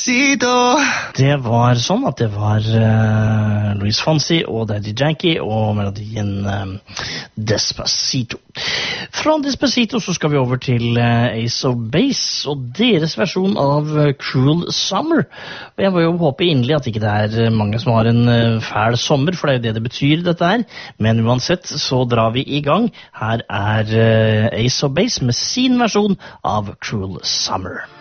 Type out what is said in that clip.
Det var sånn at det var Luis Fonsi og Daddy Yankee og melodien Despacito. Fra Despacito så skal vi over til Ace of Base og deres versjon av Cruel Summer. Og jeg må jo håpe inderlig at ikke det mange som har en fæl sommer, for det jo det det betyr dette her. Men uansett så drar vi i gang. Her Ace of Base med sin versjon av Cruel Summer.